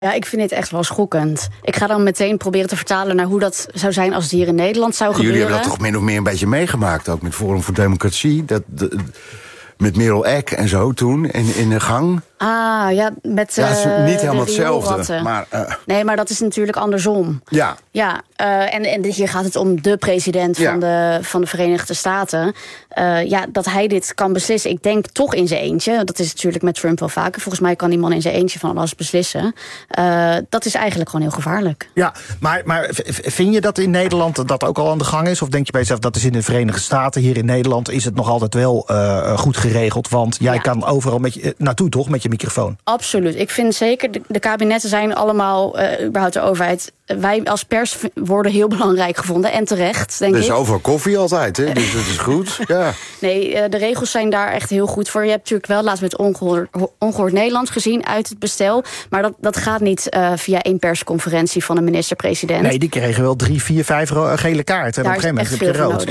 Ja, ik vind dit echt wel schokkend. Ik ga dan meteen proberen te vertalen naar hoe dat zou zijn als het hier in Nederland zou gebeuren. Jullie hebben dat toch min of meer een beetje meegemaakt, ook met Forum voor Democratie. Met Merel Eck en zo toen, in de gang. Ah, ja, met ja, het is niet helemaal de hetzelfde. Maar, nee, maar dat is natuurlijk andersom. Ja. Ja, en hier gaat het om de president van de Verenigde Staten. Dat hij dit kan beslissen. Ik denk toch in zijn eentje. Dat is natuurlijk met Trump wel vaker. Volgens mij kan die man in zijn eentje van alles beslissen. Dat is eigenlijk gewoon heel gevaarlijk. Ja, maar vind je dat in Nederland dat ook al aan de gang is? Of denk je bij jezelf, dat is in de Verenigde Staten. Hier in Nederland is het nog altijd wel goed geregeld. Want jij kan overal naartoe, toch, met je microfoon? Absoluut. Ik vind zeker, de kabinetten zijn allemaal, überhaupt de overheid. Wij als pers worden heel belangrijk gevonden. En terecht, denk ik. Er is overal koffie altijd, hè? Dus dat is goed. Ja. Nee, de regels zijn daar echt heel goed voor. Je hebt natuurlijk wel laatst met Ongehoord Nederland gezien uit het bestel. Maar dat gaat niet via één persconferentie van de minister-president. Nee, die kregen wel 3, 4, 5 gele kaarten. En op een gegeven moment heb je rood.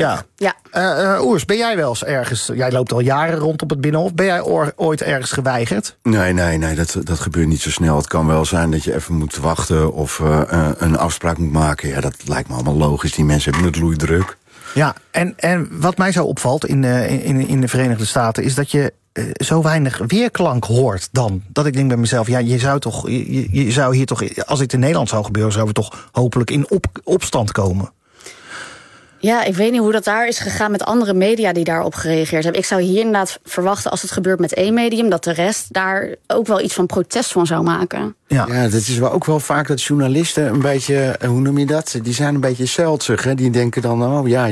Ja. Oers, ben jij wel eens ergens... Jij loopt al jaren rond op het Binnenhof. Ben jij ooit ergens geweigerd? Nee, dat gebeurt niet zo snel. Het kan wel zijn dat je even moet wachten of een afspraak moet maken. Ja, dat lijkt me allemaal logisch. Die mensen hebben het loeidruk. Ja, en wat mij zo opvalt in de Verenigde Staten is dat je zo weinig weerklank hoort dan. Dat ik denk bij mezelf, ja, je zou hier toch, als het in Nederland zou gebeuren, zouden we toch hopelijk in opstand komen. Ja, ik weet niet hoe dat daar is gegaan met andere media die daarop gereageerd hebben. Ik zou hier inderdaad verwachten, als het gebeurt met één medium, dat de rest daar ook wel iets van protest van zou maken. Ja, dat is wel ook wel vaak dat journalisten een beetje, hoe noem je dat? Die zijn een beetje zeldzig, hè? Die denken dan,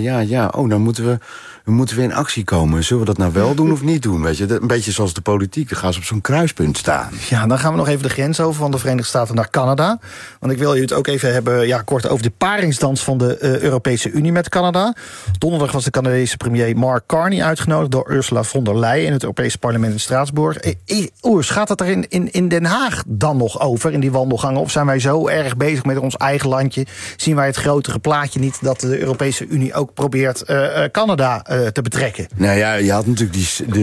dan moeten we in actie komen. Zullen we dat nou wel doen of niet doen? Weet je, een beetje zoals de politiek, dan gaan ze op zo'n kruispunt staan. Ja, dan gaan we nog even de grens over van de Verenigde Staten naar Canada. Want ik wil je het ook even hebben, kort over de paringsdans van de Europese Unie met Canada. Donderdag was de Canadese premier Mark Carney uitgenodigd door Ursula von der Leyen in het Europese parlement in Straatsburg. Oers, gaat het er in Den Haag dan nog over, in die wandelgangen? Of zijn wij zo erg bezig met ons eigen landje? Zien wij het grotere plaatje niet dat de Europese Unie ook probeert Canada te betrekken? Nou ja, je had natuurlijk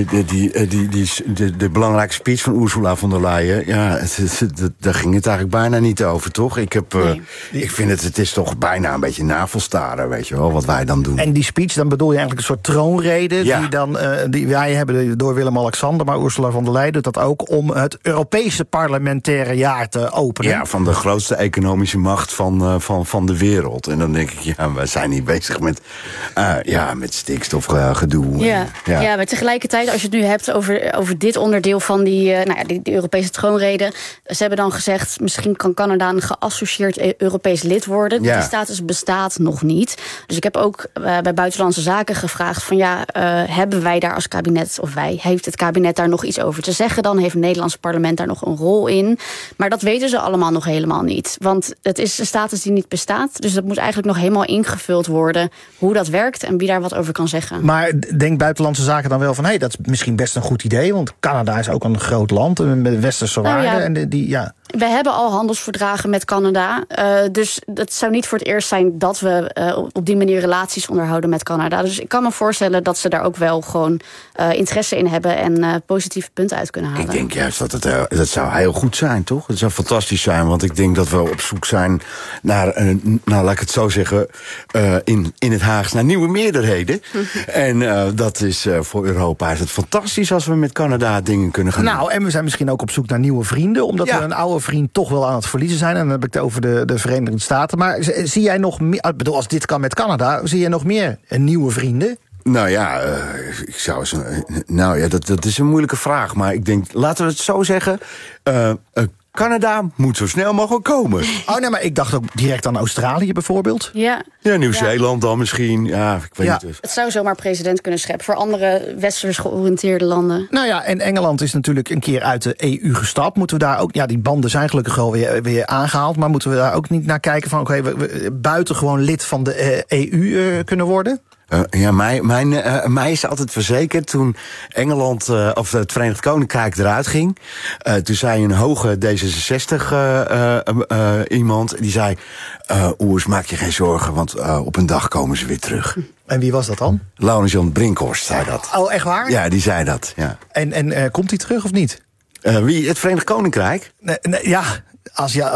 de belangrijke speech van Ursula von der Leyen. Ja, daar ging het eigenlijk bijna niet over, toch? Ik vind het is toch bijna een beetje navelstaren, weet je wel, wat wij dan doen. En die speech, dan bedoel je eigenlijk een soort troonrede, die wij hebben door Willem-Alexander, maar Ursula von der Leyen doet dat ook om het Europese parlementaire jaar te openen. Ja, van de grootste economische macht van de wereld. En dan denk ik, we zijn niet bezig met stikstofgedoe. Ja, maar tegelijkertijd, als je het nu hebt over dit onderdeel van die Europese troonrede, ze hebben dan gezegd, misschien kan Canada een geassocieerd Europees lid worden. Die status bestaat nog niet. Dus ik heb ook bij Buitenlandse Zaken gevraagd van hebben wij daar als kabinet, heeft het kabinet daar nog iets over te zeggen? Dan heeft het Nederlandse parlement daar nog een rol in. Maar dat weten ze allemaal nog helemaal niet. Want het is een status die niet bestaat. Dus dat moet eigenlijk nog helemaal ingevuld worden hoe dat werkt en wie daar wat over kan zeggen. Maar denkt Buitenlandse Zaken dan wel van, dat is misschien best een goed idee, want Canada is ook een groot land met westerse waarden. We hebben al handelsverdragen met Canada. Dus het zou niet voor het eerst zijn dat we op die manier relaties onderhouden met Canada. Dus ik kan me voorstellen dat ze daar ook wel gewoon interesse in hebben en positieve punten uit kunnen halen. Ik denk juist dat zou heel goed zijn, toch? Het zou fantastisch zijn, want ik denk dat we op zoek zijn naar, laat ik het zo zeggen, in het Haags naar nieuwe meerderheden. En dat is voor Europa is het fantastisch als we met Canada dingen kunnen gaan doen. En we zijn misschien ook op zoek naar nieuwe vrienden, omdat we een oude vriend toch wel aan het verliezen zijn. En dan heb ik het over de Verenigde Staten. Maar zie jij nog meer, ik bedoel, als dit kan met Canada, zie jij nog meer nieuwe vrienden? Nou ja, dat is een moeilijke vraag. Maar ik denk, laten we het zo zeggen, Canada moet zo snel mogelijk komen. Oh nee, maar ik dacht ook direct aan Australië bijvoorbeeld. Ja, Nieuw-Zeeland dan misschien. Ja, ik weet niet. Het zou zomaar president kunnen scheppen voor andere westers georiënteerde landen. Nou ja, en Engeland is natuurlijk een keer uit de EU gestapt. Moeten we daar ook, die banden zijn gelukkig wel weer aangehaald, maar moeten we daar ook niet naar kijken van, we buitengewoon lid van de EU kunnen worden? Mij is altijd verzekerd toen Engeland of het Verenigd Koninkrijk eruit ging. Toen zei een hoge D66 iemand, die zei, Oers, maak je geen zorgen, want op een dag komen ze weer terug. En wie was dat dan? Laurens-Jan Brinkhorst zei dat. Oh, echt waar? Ja, die zei dat, ja. En komt hij terug of niet? Wie? Het Verenigd Koninkrijk? Ja. Azië